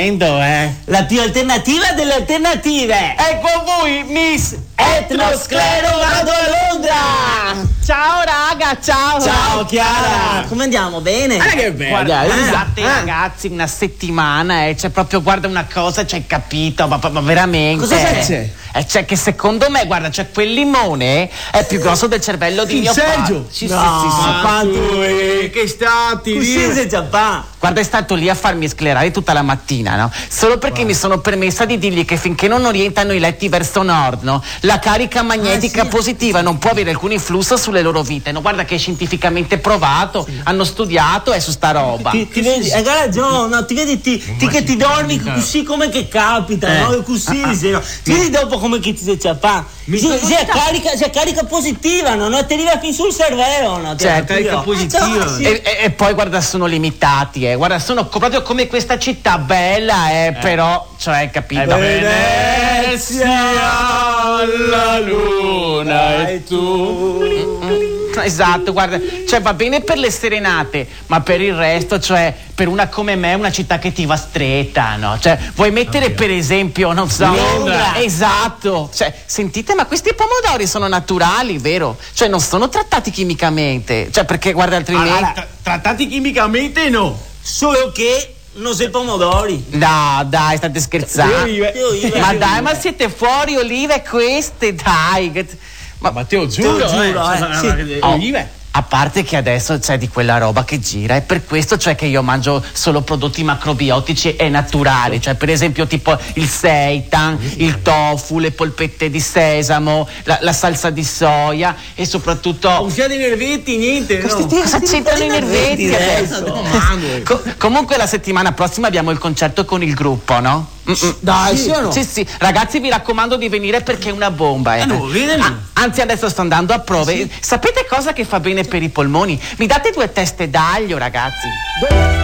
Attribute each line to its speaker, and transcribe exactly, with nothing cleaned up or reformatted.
Speaker 1: Eh.
Speaker 2: La più alternativa delle alternative.
Speaker 1: E con voi Miss
Speaker 2: Etnoscleromato a Londra.
Speaker 1: Ciao raga, ciao.
Speaker 2: Ciao Chiara. Come andiamo? Bene?
Speaker 1: Ah, che bello.
Speaker 2: Guarda,
Speaker 1: Guardate
Speaker 2: eh.
Speaker 1: ragazzi, una settimana, eh, c'è proprio, guarda una cosa, c'hai capito, ma, ma veramente.
Speaker 2: Cosa c'è?
Speaker 1: Eh, c'è che secondo me, guarda, c'è quel limone è più grosso del cervello di
Speaker 3: Sì,
Speaker 1: mio
Speaker 3: Sergio?
Speaker 1: padre. Sì,
Speaker 2: No,
Speaker 1: sì, sì, sì.
Speaker 2: ma
Speaker 3: tu, eh, che stati
Speaker 2: Così si già fa.
Speaker 1: Guarda, è stato lì a farmi sclerare tutta la mattina, no? Solo perché mi sono permessa di dirgli che finché non orientano i letti verso nord, no? La carica magnetica
Speaker 2: Ah, sì.
Speaker 1: positiva non può avere alcun influsso sulle loro vite, no? Guarda che è scientificamente provato, hanno studiato e su sta roba.
Speaker 2: Ti, ti vedi, hai ragione, no? Ti vedi ti, ti che ti dormi così come che capita,
Speaker 1: Eh.
Speaker 2: no? Così, sì, no? Ti vedi dopo come che ti si fa. Si, si è carica, si è carica positiva, no? No? Ti arriva fin sul cervello, no? Ti
Speaker 1: Cioè,
Speaker 2: capito?
Speaker 3: carica positiva.
Speaker 2: Sì.
Speaker 1: E, e- e poi guarda, sono limitati, eh. Guarda, sono co- proprio come questa città bella, eh, però, cioè, capito?
Speaker 2: Venezia,
Speaker 1: la luna
Speaker 2: e tu.
Speaker 1: Esatto, guarda, cioè va bene per le serenate, ma per il resto, cioè, per una come me è una città che ti va stretta, no? Cioè, vuoi mettere per esempio, non so,
Speaker 2: Londra.
Speaker 1: Esatto. Cioè, sentite, ma questi pomodori sono naturali, vero? Cioè, non sono trattati chimicamente. Cioè, perché guarda, altrimenti.
Speaker 3: Allora, tra- trattati chimicamente no.
Speaker 2: Solo che non sei pomodori.
Speaker 1: No, dai, state scherzando.
Speaker 3: Olive.
Speaker 2: Io, io,
Speaker 1: Ma
Speaker 2: io,
Speaker 1: dai,
Speaker 2: io.
Speaker 1: ma siete fuori olive queste, dai. che- Ma
Speaker 3: Ma te lo giuro,
Speaker 2: Te lo giuro,
Speaker 3: eh.
Speaker 2: eh,
Speaker 3: Cioè,
Speaker 2: sì.
Speaker 3: ma che-
Speaker 1: Oh,
Speaker 3: olive.
Speaker 1: a parte che adesso c'è di quella roba che gira, e per questo cioè che io mangio solo prodotti macrobiotici e naturali, cioè per esempio tipo il seitan, il tofu, le polpette di sesamo, la, la salsa di soia e soprattutto.
Speaker 3: Non siate nervetti, niente, no.
Speaker 1: Cosa c'entrano i nervetti adesso?
Speaker 3: No, Manuel.
Speaker 1: Co- comunque la settimana prossima abbiamo il concerto con il gruppo, no? Mm-mm.
Speaker 2: Dai, sì o no?
Speaker 1: Sì, sì, ragazzi, vi raccomando di venire perché è una bomba. Eh.
Speaker 3: Ah, no, vieni.
Speaker 1: Ah, anzi, adesso sto andando a prove. Sapete cosa che fa bene per i polmoni? Mi date due teste d'aglio, ragazzi?